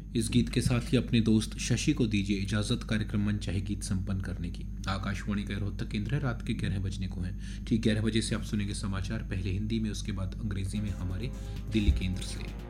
इस गीत के साथ ही अपने दोस्त शशि को दीजिए इजाज़त कार्यक्रम मन चाहे गीत संपन्न करने की। आकाशवाणी का रोहतक केंद्र है। रात के 11 बजने को हैं। ठीक 11 बजे से आप सुनेंगे समाचार, पहले हिंदी में, उसके बाद अंग्रेजी में हमारे दिल्ली केंद्र से।